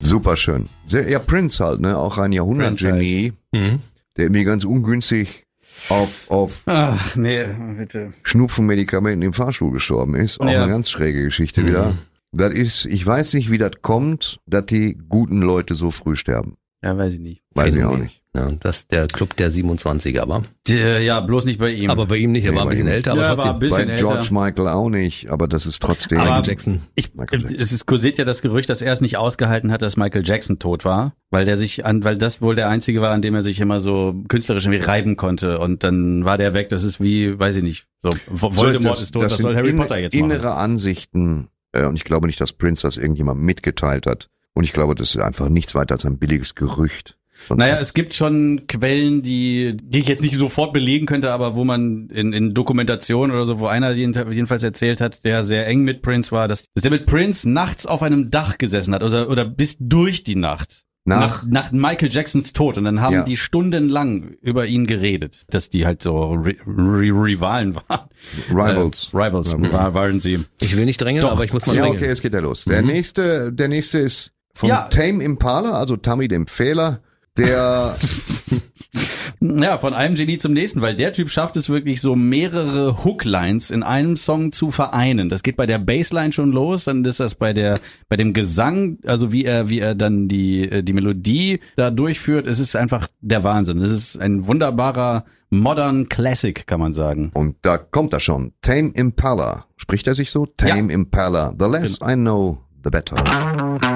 Super schön. Ja, Prince halt, ne? Auch ein Jahrhundertgenie, der irgendwie ganz ungünstig auf Ach, nee, bitte. Schnupfenmedikamenten im Fahrstuhl gestorben ist. Auch eine ganz schräge Geschichte wieder. Das ist, ich weiß nicht, wie das kommt, dass die guten Leute so früh sterben. Ja, weiß ich nicht. Weiß ich auch nicht. Ja, das ist der Club der 27er, war. Ja, bloß nicht bei ihm. Aber bei ihm nicht, er war ein bisschen älter, aber trotzdem. Bei George Michael auch nicht, aber das ist trotzdem. Michael Jackson. Es kursiert ja das Gerücht, dass er es nicht ausgehalten hat, dass Michael Jackson tot war, weil das wohl der einzige war, an dem er sich immer so künstlerisch irgendwie reiben konnte und dann war der weg. Das ist wie, weiß ich nicht, so Voldemort ist tot, das soll Harry Potter jetzt machen. Innere Ansichten, und ich glaube nicht, dass Prince das irgendjemand mitgeteilt hat. Und ich glaube, das ist einfach nichts weiter als ein billiges Gerücht. Naja, es gibt schon Quellen, die ich jetzt nicht sofort belegen könnte, aber wo man in Dokumentationen oder so, wo einer jedenfalls erzählt hat, der sehr eng mit Prince war, dass der mit Prince nachts auf einem Dach gesessen hat oder bis durch die Nacht. Nach Michael Jacksons Tod. Und dann haben die stundenlang über ihn geredet, dass die halt so Rivalen waren. Rivals waren sie. Ich will nicht drängen, aber ich muss mal drängen. Ja, okay, jetzt geht er los. Der nächste ist von Tame Impala, also Tammy dem Fehler. Der von einem Genie zum nächsten, weil der Typ schafft es wirklich so mehrere Hooklines in einem Song zu vereinen. Das geht bei der Bassline schon los, dann ist das bei dem Gesang, also wie er dann die Melodie da durchführt. Es ist einfach der Wahnsinn. Es ist ein wunderbarer Modern Classic, kann man sagen. Und da kommt er schon. Tame Impala. Spricht er sich so? Tame Impala. The less I know, the better.